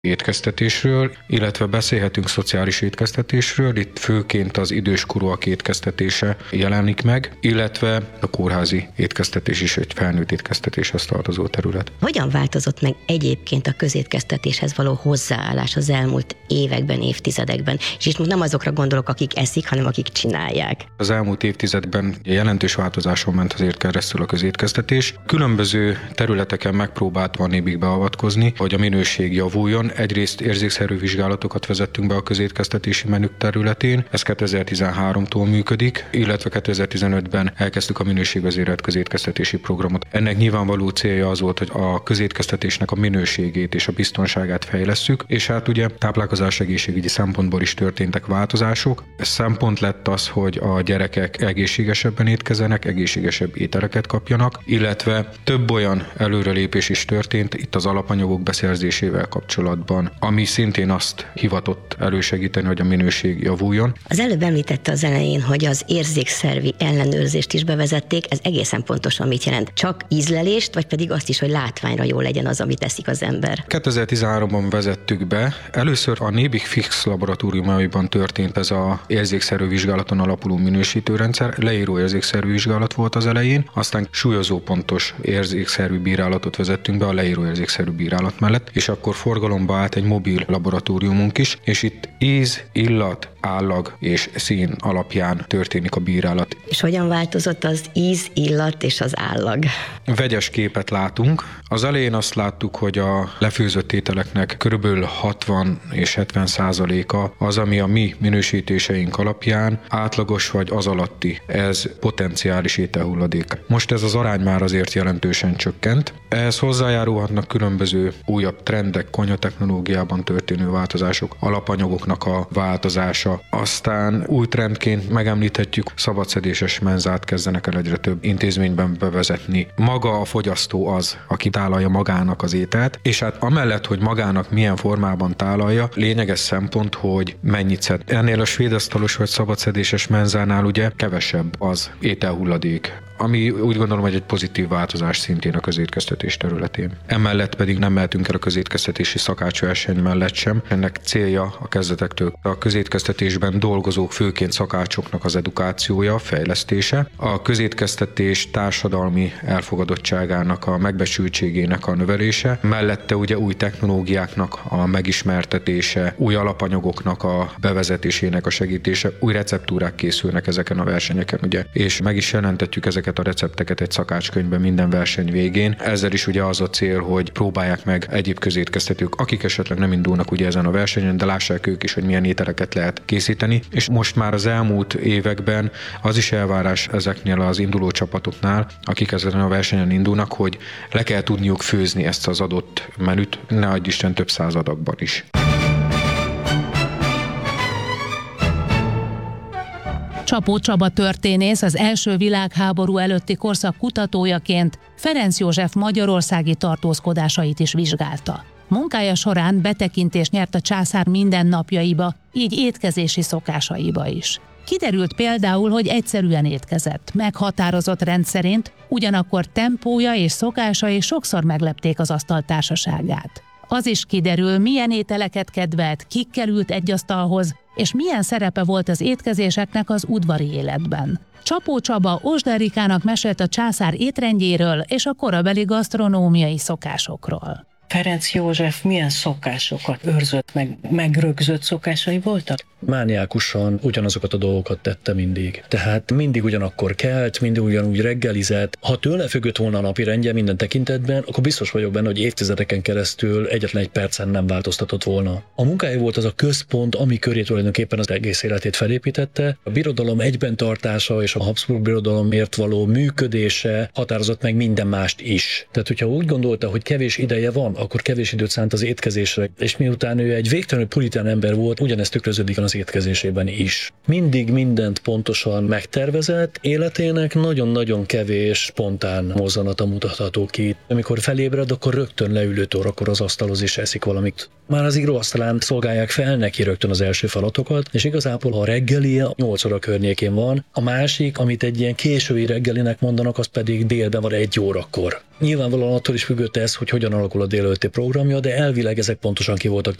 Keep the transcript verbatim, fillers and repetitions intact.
étkeztetésről, illetve beszélhetünk szociális étkeztetésről, itt főként az időskorúak étkeztetése jelenik meg, illetve a kórházi étkeztetés is egy felnőtt étkeztetéshez tartozó terület. Hogyan változott meg egyébként a közétkeztetéshez való hozzáállás az elmúlt években, évtizedekben? És itt nem azokra gondolok, akik eszik, hanem akik csinálják. Az elmúlt évtizedben jelentős változáson ment azért keresztül a közétkeztetés. Különböző területeken megpróbált Van Nébik beavatkozni, hogy a minőség javuljon. Egyrészt érzékszervű vizsgálatokat vezettünk be a közétkeztetési menük területén, ez kétezer-tizenháromtól működik, illetve kétezer-tizenötben elkezdtük a minőségvezérelt közétkeztetési programot. Ennek nyilvánvaló célja az volt, hogy a közétkeztetésnek a minőségét és a biztonságát fejlesszük, és hát ugye táplálkozás egészségügyi szempontból is történtek változások. Ez szempont lett az, hogy a gyerekek egészségesebben étkezzenek, egészségesebb ételeket kapjanak, illetve több olyan előrelépés is történt itt az alapanyagok beszerzésével kapcsolatban, ami szintén azt hivatott elősegíteni, hogy a minőség javuljon. Az előbb említette az elején, hogy az érzékszervi ellenőrzést is bevezették, ez egészen pontosan mit jelent? Csak ízlelést, vagy pedig azt is, hogy látványra jó legyen az, amit eszik az ember? kétezer-tizenháromban vezettük be. Először a Nébik Fix laboratóriumaiban történt ez az érzékszervű vizsgálaton alapuló minősítőrendszer. Leíró érzékszervű vizsgálat volt az elején, aztán súlyozó pontos érzékszervű bírálatot vezettünk be a leíró érzékszervű bírálat mellett, és akkor forgalomba állt egy mobil laboratóriumunk is, és itt íz, illat, állag és szín alapján történik a bírálat. És hogyan változott az íz, illat és az állag? Vegyes képet látunk. Az elején azt láttuk, hogy a lefőzött ételeknek körülbelül hatvan és hetven százaléka az, ami a mi minősítéseink alapján átlagos vagy az alatti. Ez potenciális ételhulladék. Most ez az arány már azért jelentősen csökkent. Ehhez hozzájárulhatnak különböző újabb trendek, konyhatechnológiában történő változások, alapanyagoknak a változása. Aztán új trendként megemlíthetjük, szabadszedéses menzát kezdenek el egyre több intézményben bevezetni. Maga a fogyasztó az, aki tálalja magának az ételt, és hát amellett, hogy magának milyen formában tálalja, lényeges szempont, hogy mennyit szed. Ennél a svédasztalos vagy szabadszedéses menzánál ugye kevesebb az ételhulladék, ami úgy gondolom, hogy egy pozitív változás szintén a közétkeztetés területén. Emellett pedig nem mehetünk el a közétkeztetési szakácsverseny mellett sem. Ennek célja a kezdetektől a közétkeztetésben dolgozók, főként szakácsoknak az edukációja, fejlesztése, a közétkeztetés társadalmi elfogadottságának, a megbecsültségének a növelése, mellette ugye új technológiáknak a megismertetése, új alapanyagoknak a bevezetésének a segítése, új receptúrák készülnek ezeken a versenyeken, ugye, és meg is jelentetjük ezeket a recepteket egy szakácskönyvben minden verseny végén. Ezzel is ugye az a cél, hogy próbálják meg egyéb közétkeztetők, akik esetleg nem indulnak ugye ezen a versenyen, de lássák ők is, hogy milyen ételeket lehet készíteni. És most már az elmúlt években az is elvárás ezeknél az induló csapatoknál, akik ezen a versenyen indulnak, hogy le kell tudniuk főzni ezt az adott menüt, ne adj Isten több száz adagban is. Csapó Csaba történész, az első világháború előtti korszak kutatójaként Ferenc József magyarországi tartózkodásait is vizsgálta. Munkája során betekintést nyert a császár mindennapjaiba, így étkezési szokásaiba is. Kiderült például, hogy egyszerűen étkezett, meghatározott rendszerint, ugyanakkor tempója és szokásai sokszor meglepték az asztal társaságát. Az is kiderül, milyen ételeket kedvelt, kikkel ült egy asztalhoz, és milyen szerepe volt az étkezéseknek az udvari életben. Csapó Csaba Osd Erikának mesélt a császár étrendjéről és a korabeli gasztronómiai szokásokról. Ferenc József milyen szokásokat őrzött, meg megrögzött szokásai voltak? Mániákusan ugyanazokat a dolgokat tette mindig. Tehát mindig ugyanakkor kelt, mindig ugyanúgy reggelizett. Ha tőle függött volna a napi rendje minden tekintetben, akkor biztos vagyok benne, hogy évtizedeken keresztül egyetlen egy percen nem változtatott volna. A munkája volt az a központ, ami köré tulajdonképpen az egész életét felépítette. A birodalom egyben tartása és a Habsburg birodalomért való működése határozott meg minden mást is. Tehát, hogyha úgy gondolta, hogy kevés ideje van, akkor kevés időt szánt az étkezésre, és miután ő egy végtelenül puritán ember volt, ugyanezt tükröződik az étkezésében is. Mindig mindent pontosan megtervezett, életének nagyon-nagyon kevés spontán mozzanata mutatható ki. Amikor felébred, akkor rögtön leül öt órakor az asztalhoz és eszik valamit. Már az íróasztalán szolgálják fel neki rögtön az első falatokat, és igazából a reggeli nyolc óra környékén van, a másik, amit egy ilyen késői reggelinek mondanak, az pedig délben van egy órakor. Nyilvánvalóan attól is függött ez, hogy hogyan alakul a délelőtti programja, de elvileg ezek pontosan ki voltak